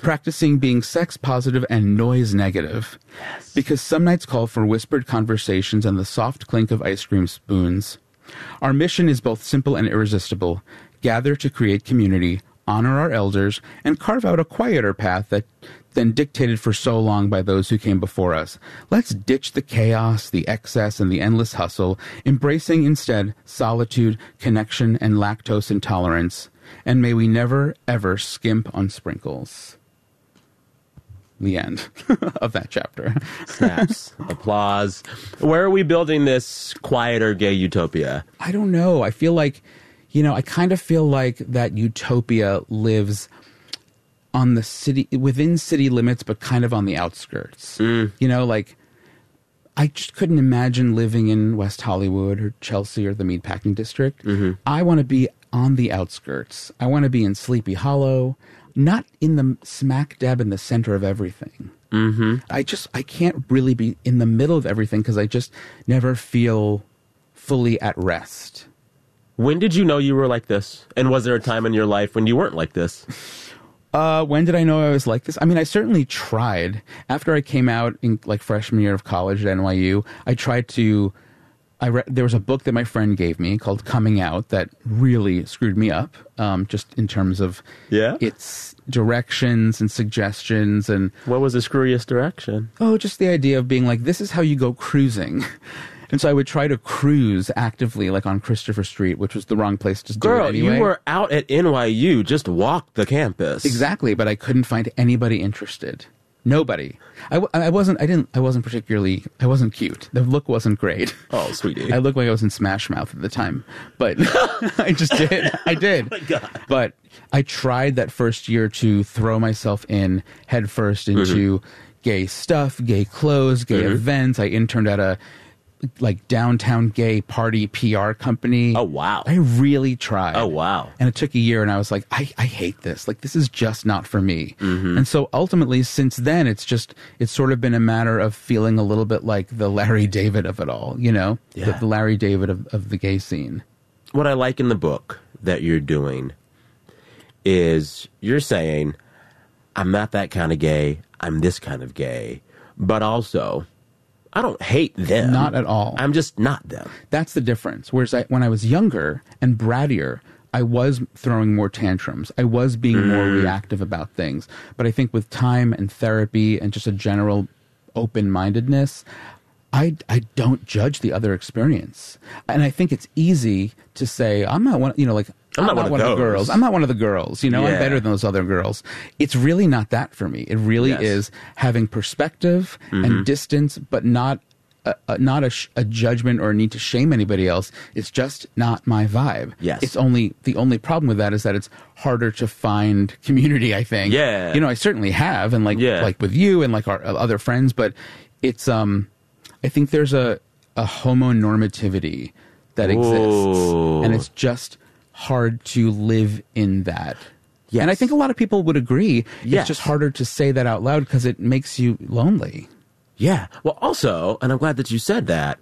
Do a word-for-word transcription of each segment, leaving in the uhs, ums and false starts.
practicing being sex positive and noise negative. Yes. Because some nights call for whispered conversations and the soft clink of ice cream spoons. Our mission is both simple and irresistible. Gather to create community, honor our elders, and carve out a quieter path that than dictated for so long by those who came before us. Let's ditch the chaos, the excess, and the endless hustle, embracing instead solitude, connection, and lactose intolerance. And may we never, ever skimp on sprinkles. The end of that chapter. Snaps. Applause. Where are we building this quieter gay utopia? I don't know. I feel like, you know, I kind of feel like that utopia lives on the city, within city limits, but kind of on the outskirts. Mm. You know, like, I just couldn't imagine living in West Hollywood or Chelsea or the Meatpacking District. Mm-hmm. I want to be on the outskirts. I want to be in Sleepy Hollow, not in the smack dab in the center of everything. Mm-hmm. I just, I can't really be in the middle of everything because I just never feel fully at rest. When did you know you were like this? And was there a time in your life when you weren't like this? Uh, when did I know I was like this? I mean, I certainly tried. After I came out in like freshman year of college at N Y U, I tried to, I re- there was a book that my friend gave me called Coming Out that really screwed me up, um, just in terms of Yeah? its directions and suggestions and, What was the screwiest direction? oh, just the idea of being like, this is how you go cruising. And so I would try to cruise actively, like on Christopher Street, which was the wrong place to do Girl, it anyway. you were out at N Y U, just walked the campus. Exactly, but I couldn't find anybody interested. Nobody. I, w- I wasn't. I didn't. I wasn't particularly. I wasn't cute. The look wasn't great. Oh, sweetie. I looked like I was in Smash Mouth at the time, but I just did. I did. Oh my God. But I tried that first year to throw myself in headfirst into mm-hmm. gay stuff, gay clothes, gay mm-hmm. events. I interned at a like downtown gay party P R company. Oh, wow. I really tried. Oh, wow. And it took a year and I was like, I, I hate this. Like, this is just not for me. Mm-hmm. And so ultimately, since then, it's just, it's sort of been a matter of feeling a little bit like the Larry David of it all, you know? Yeah. The, the Larry David of, of the gay scene. What I like in the book that you're doing is you're saying, I'm not that kind of gay, I'm this kind of gay, but also I don't hate them. Not at all. I'm just not them. That's the difference. Whereas I, when I was younger and brattier, I was throwing more tantrums. I was being mm. more reactive about things. But I think with time and therapy and just a general open-mindedness, I, I don't judge the other experience. And I think it's easy to say, I'm not one, you know, like, I'm not, I'm not one, of, of the girls. I'm not one of the girls. You know, yeah. I'm better than those other girls. It's really not that for me. It really yes. is having perspective mm-hmm. and distance, but not a, a, not a, sh- a judgment or a need to shame anybody else. It's just not my vibe. Yes. It's only the only problem with that is that it's harder to find community. I think. Yeah. You know, I certainly have, and like yeah. like with you and like our other friends, but it's um, I think there's a a homonormativity that Ooh. exists, and it's just hard to live in that. Yes. And I think a lot of people would agree. Yes. It's just harder to say that out loud because it makes you lonely. Yeah. Well, also, and I'm glad that you said that,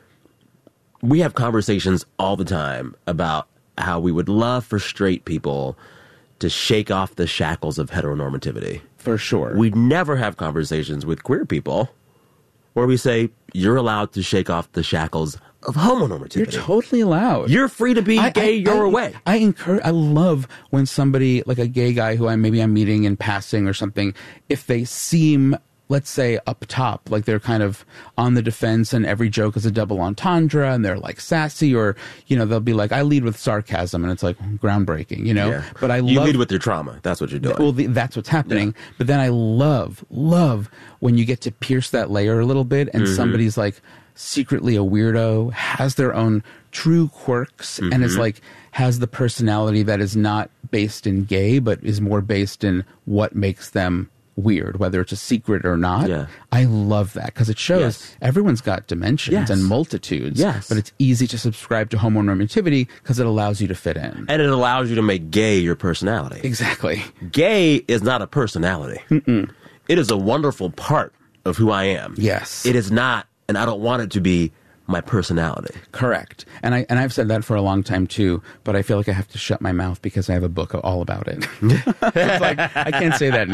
we have conversations all the time about how we would love for straight people to shake off the shackles of heteronormativity. For sure. We never have conversations with queer people where we say, you're allowed to shake off the shackles of homonormativity. You're totally allowed. You're free to be I, gay I, your I, way. I encourage. I love when somebody, like a gay guy who I maybe I'm meeting in passing or something, if they seem, let's say, up top, like they're kind of on the defense and every joke is a double entendre and they're like sassy, or, you know, they'll be like, I lead with sarcasm, and it's like groundbreaking, you know? Yeah. But I You love, lead with your trauma. That's what you're doing. Well, the, that's what's happening. Yeah. But then I love, love when you get to pierce that layer a little bit and mm-hmm. somebody's like secretly a weirdo, has their own true quirks, mm-hmm. and is like, has the personality that is not based in gay, but is more based in what makes them weird, whether it's a secret or not. Yeah. I love that because it shows yes. everyone's got dimensions yes. and multitudes, yes. but it's easy to subscribe to homonormativity because it allows you to fit in. And it allows you to make gay your personality. Exactly. Gay is not a personality. Mm-mm. It is a wonderful part of who I am. Yes. It is not, and I don't want it to be, my personality. Correct. And I and I've said that for a long time too, but I feel like I have to shut my mouth because I have a book all about it. It's like, I can't say that